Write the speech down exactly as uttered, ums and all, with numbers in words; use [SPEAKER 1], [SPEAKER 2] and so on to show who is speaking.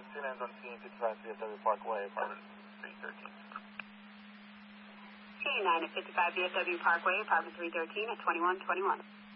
[SPEAKER 1] Student on T fifty-five V F W Parkway, apartment three thirteen.
[SPEAKER 2] T nine at fifty-five V F W Parkway, apartment three thirteen at twenty-one twenty-one.